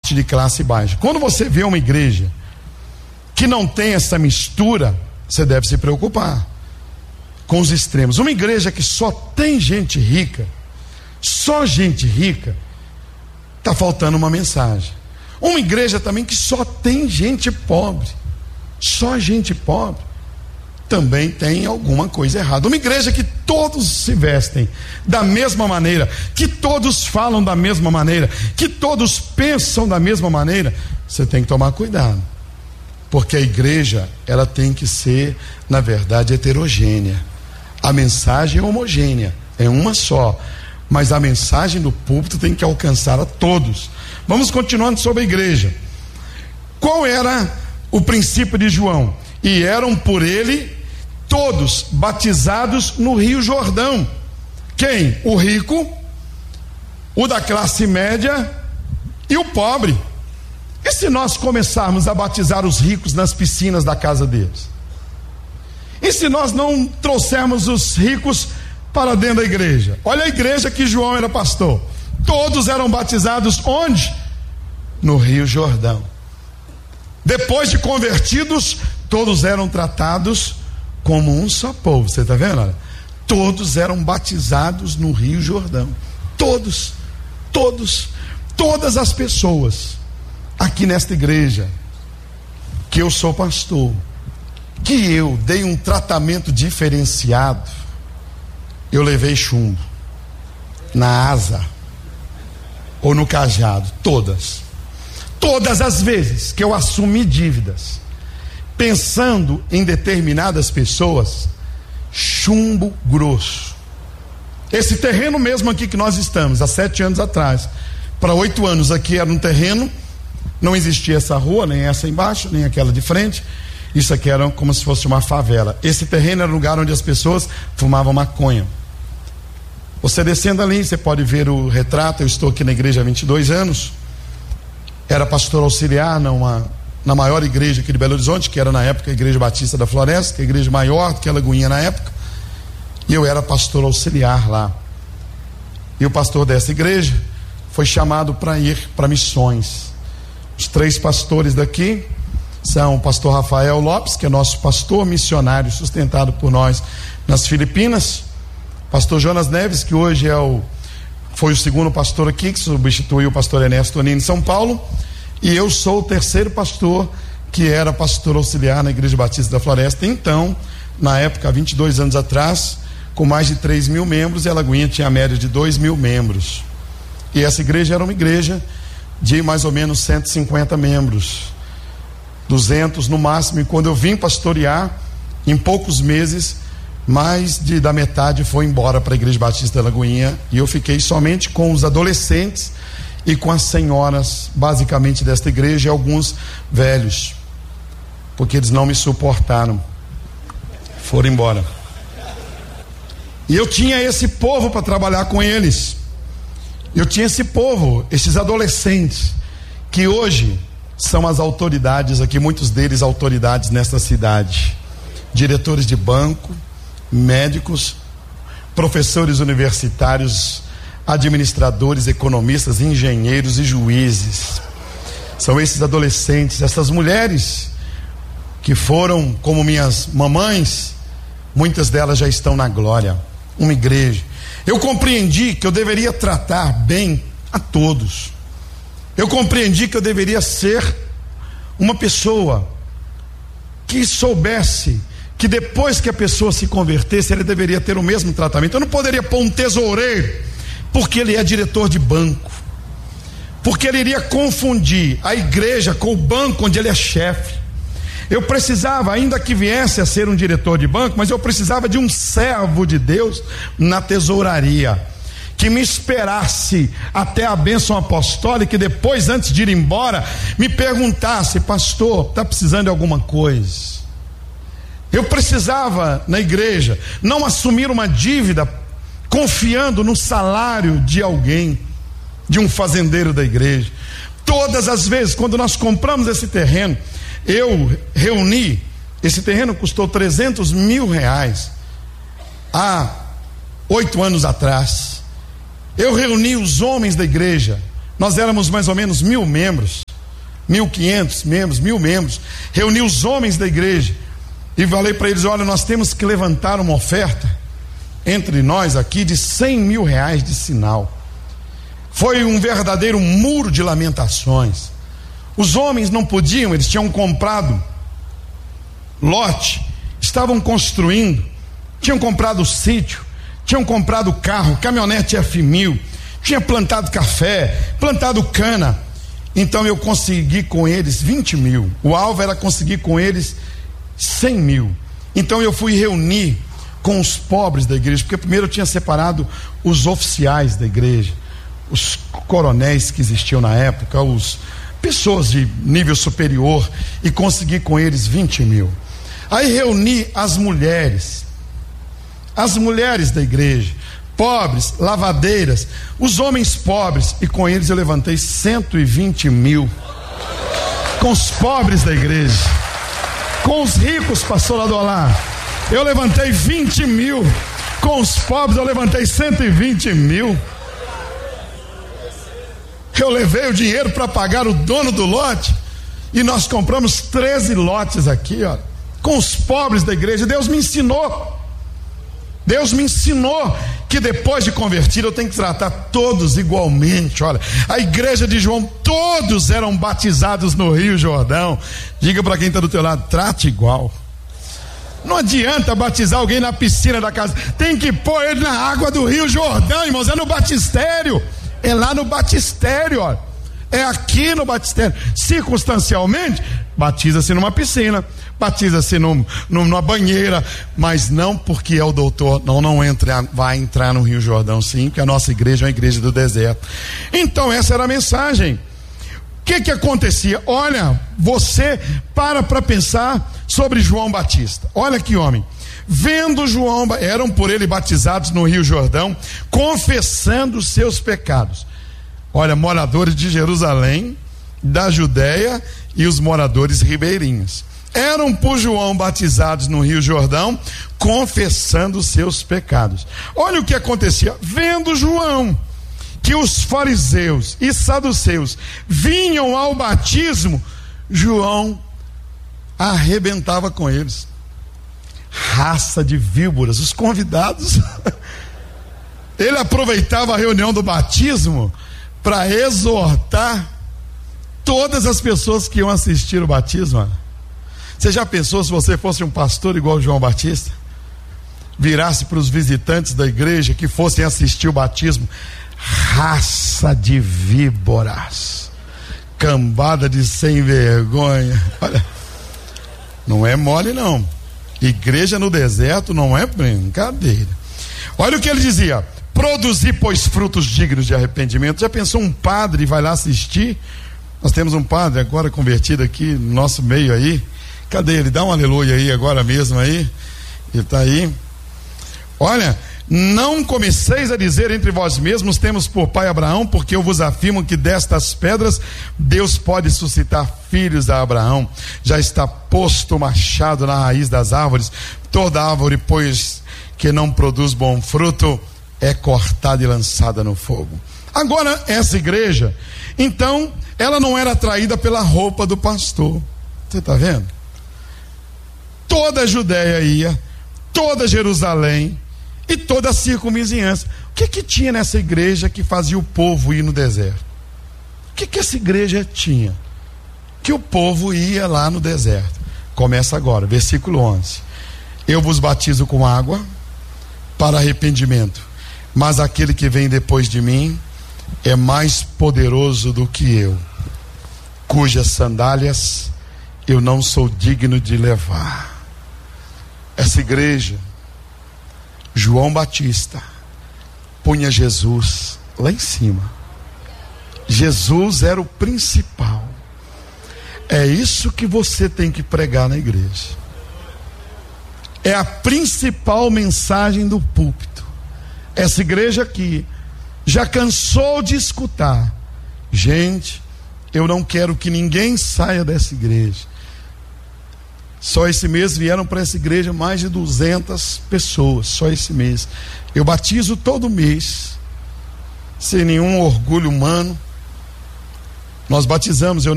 de classe baixa. Quando você vê uma igreja que não tem essa mistura, você deve se preocupar com os extremos. Uma igreja que só tem gente rica, só gente rica, está faltando uma mensagem. Uma igreja também que só tem gente pobre, só gente pobre, também tem alguma coisa errada. Uma igreja que todos se vestem da mesma maneira, que todos falam da mesma maneira, que todos pensam da mesma maneira, você tem que tomar cuidado, porque a igreja, ela tem que ser, na verdade, heterogênea. A mensagem é homogênea, é uma só, mas a mensagem do púlpito tem que alcançar a todos. Vamos continuando sobre a igreja. Qual era o princípio de João? E eram por ele todos batizados no Rio Jordão. Quem? O rico, o da classe média e o pobre. E se nós começarmos a batizar os ricos nas piscinas da casa deles? E se nós não trouxermos os ricos para dentro da igreja? Olha a igreja que João era pastor. Todos eram batizados onde? No Rio Jordão. Depois de convertidos, todos eram tratados como um só povo. Você está vendo? Olha, todos eram batizados no Rio Jordão. Todas as pessoas aqui nesta igreja, que eu sou pastor, que eu dei um tratamento diferenciado, eu levei chumbo na asa ou no cajado. Todas as vezes que eu assumi dívidas pensando em determinadas pessoas, chumbo grosso. Esse terreno mesmo aqui que nós estamos, há 7 anos atrás, para 8 anos, aqui era um terreno, não existia essa rua, nem essa embaixo, nem aquela de frente. Isso aqui era como se fosse uma favela. Esse terreno era o lugar onde as pessoas fumavam maconha. Você descendo ali, você pode ver o retrato. Eu estou aqui na igreja há 22 anos. Era pastor auxiliar na maior igreja aqui de Belo Horizonte, que era na época a Igreja Batista da Floresta, que é a igreja maior do que a Lagoinha na época. E eu era pastor auxiliar lá. E o pastor dessa igreja foi chamado para ir para missões. Os 3 pastores daqui são o pastor Rafael Lopes, que é nosso pastor missionário sustentado por nós nas Filipinas, pastor Jonas Neves, que hoje foi o segundo pastor aqui, que substituiu o pastor Ernesto Tonini em São Paulo, e eu sou o 3º pastor, que era pastor auxiliar na Igreja Batista da Floresta. Então, na época, há 22 anos atrás, com mais de 3.000 membros, e a Lagoinha tinha a média de 2.000 membros, e essa igreja era uma igreja de mais ou menos 150 membros, 200 no máximo. E quando eu vim pastorear, em poucos meses, mais da metade foi embora para a Igreja Batista da Lagoinha, e eu fiquei somente com os adolescentes e com as senhoras, basicamente, desta igreja, e alguns velhos, porque eles não me suportaram, foram embora. E eu tinha esse povo para trabalhar com eles. Eu tinha esse povo, esses adolescentes, que hoje são as autoridades aqui, muitos deles autoridades nesta cidade, diretores de banco, médicos, professores universitários, administradores, economistas, engenheiros e juízes. São esses adolescentes, essas mulheres que foram como minhas mamães, muitas delas já estão na glória. Uma igreja. Eu compreendi que eu deveria tratar bem a todos. Eu compreendi que eu deveria ser uma pessoa que soubesse que depois que a pessoa se convertesse, ele deveria ter o mesmo tratamento. Eu não poderia pôr um tesoureiro porque ele é diretor de banco, porque ele iria confundir a igreja com o banco onde ele é chefe. Eu precisava, ainda que viesse a ser um diretor de banco, mas eu precisava de um servo de Deus na tesouraria, que me esperasse até a bênção apostólica, e depois, antes de ir embora, me perguntasse: pastor, está precisando de alguma coisa? Eu precisava, na igreja, não assumir uma dívida confiando no salário de alguém, de um fazendeiro da igreja. Todas as vezes, quando nós compramos esse terreno, eu reuni, esse terreno custou R$300 mil há 8 anos atrás. Eu reuni os homens da igreja, Nós éramos mais ou menos 1.000 membros, 1.500 membros, 1.000 membros. Reuni os homens da igreja e falei para eles: olha, nós temos que levantar uma oferta entre nós aqui de R$100.000 de sinal. Foi um verdadeiro muro de lamentações. Os homens não podiam, eles tinham comprado lote, estavam construindo, tinham comprado sítio, tinham comprado carro, caminhonete F1000, tinha plantado café, plantado cana. Então eu consegui com eles 20.000. O alvo era conseguir com eles 100.000. Então eu fui reunir com os pobres da igreja, porque primeiro eu tinha separado os oficiais da igreja, os coronéis que existiam na época, pessoas de nível superior, e consegui com eles 20.000. Aí reuni as mulheres da igreja, pobres, lavadeiras, os homens pobres, e com eles eu levantei 120.000. Com os pobres da igreja. Com os ricos, pastor Adolar, eu levantei 20.000. Com os pobres eu levantei 120.000. Eu levei o dinheiro para pagar o dono do lote, e nós compramos 13 lotes aqui, ó, com os pobres da igreja. Deus me ensinou que depois de convertido eu tenho que tratar todos igualmente. Olha, a igreja de João, todos eram batizados no Rio Jordão. Diga para quem está do teu lado: trate igual. Não adianta batizar alguém na piscina da casa, tem que pôr ele na água do Rio Jordão, irmãos. É no batistério, é lá no batistério, ó. É aqui no batistério. Circunstancialmente, batiza-se numa piscina, batiza-se numa banheira, mas não porque é o doutor. Não entra, vai entrar no Rio Jordão, sim, porque a nossa igreja é uma igreja do deserto. Então essa era a mensagem. O que acontecia? Olha, você para pensar sobre João Batista. Olha que homem. Vendo João, eram por ele batizados no Rio Jordão, confessando os seus pecados. Olha, moradores de Jerusalém, da Judéia e os moradores ribeirinhos eram por João batizados no Rio Jordão, confessando os seus pecados. Olha o que acontecia. Vendo João que os fariseus e saduceus vinham ao batismo, João arrebentava com eles. Raça de víboras, os convidados. Ele aproveitava a reunião do batismo para exortar todas as pessoas que iam assistir o batismo. Você já pensou se você fosse um pastor igual João Batista? Virasse para os visitantes da igreja que fossem assistir o batismo: raça de víboras, cambada de sem vergonha. Olha, não é mole não. Igreja no deserto não é brincadeira. Olha o que ele dizia: produzir, pois, frutos dignos de arrependimento. Já pensou um padre vai lá assistir? Nós temos um padre agora convertido aqui no nosso meio aí. Cadê ele? Dá um aleluia aí agora mesmo aí. Ele está aí. Olha, não comeceis a dizer entre vós mesmos: temos por pai Abraão, porque eu vos afirmo que destas pedras Deus pode suscitar filhos a Abraão. Já está posto o machado na raiz das árvores. Toda árvore, pois, que não produz bom fruto, é cortada e lançada no fogo. Agora, essa igreja, então, ela não era atraída pela roupa do pastor. Você está vendo? Toda a Judéia ia, toda Jerusalém e toda a circunvizinhança. O que tinha nessa igreja que fazia o povo ir no deserto? O que essa igreja tinha? Que o povo ia lá no deserto. Começa agora, versículo 11. Eu vos batizo com água para arrependimento, mas aquele que vem depois de mim é mais poderoso do que eu, cujas sandálias eu não sou digno de levar. Essa igreja, João Batista punha Jesus lá em cima. Jesus era o principal. É isso que você tem que pregar na igreja. É a principal mensagem do púlpito. Essa igreja aqui já cansou de escutar: gente, eu não quero que ninguém saia dessa igreja. Só esse mês vieram para essa igreja mais de 200 pessoas, só esse mês. Eu batizo todo mês, sem nenhum orgulho humano, Nós batizamos, eu